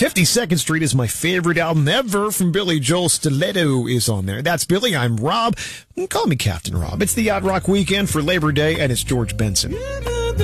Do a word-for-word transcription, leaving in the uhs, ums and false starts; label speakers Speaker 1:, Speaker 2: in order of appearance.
Speaker 1: fifty-second Street is my favorite album ever from Billy Joel. Stiletto is on there. That's Billy. I'm Rob. Call me Captain Rob. It's the Yacht Rock weekend for Labor Day, and it's George Benson.